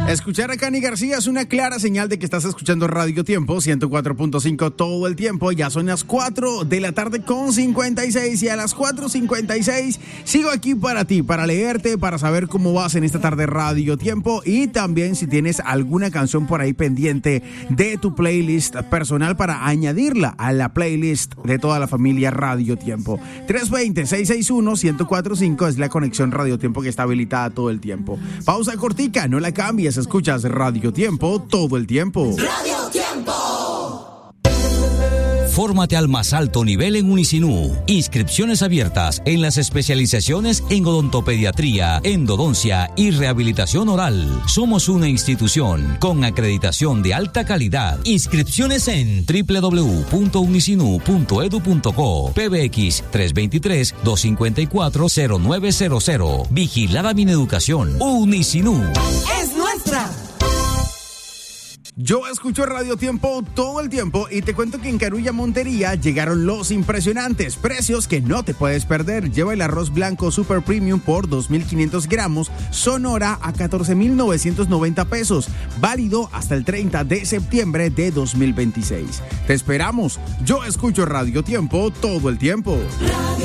Escuchar a Cani García es una clara señal de que estás escuchando Radio Tiempo 104.5 todo el tiempo. Ya son las 4 de la tarde con 56 y a las 4:56 sigo aquí para ti, para leerte, para saber cómo vas en esta tarde Radio Tiempo y también si tienes alguna canción por ahí pendiente de tu playlist personal para añadirla a la playlist de toda la familia Radio Tiempo. 320-661-1045 es la conexión Radio Tiempo que está habilitada todo el tiempo. Pausa cortica, no la cambies. Escuchas Radio Tiempo todo el tiempo. Radio Tiempo. Fórmate al más alto nivel en Unisinú. Inscripciones abiertas en las especializaciones en odontopediatría, endodoncia y rehabilitación oral. Somos una institución con acreditación de alta calidad. Inscripciones en www.unisinú.edu.co. PBX 323-254-0900. Vigilada Mineducación. Unisinú. Es nuestra. Yo escucho Radio Tiempo todo el tiempo y te cuento que en Carulla Montería llegaron los impresionantes precios que no te puedes perder. Lleva el arroz blanco Super Premium por 2.500 gramos, Sonora a 14.990 pesos, válido hasta el 30 de septiembre de 2026. Te esperamos. Yo escucho Radio Tiempo todo el tiempo.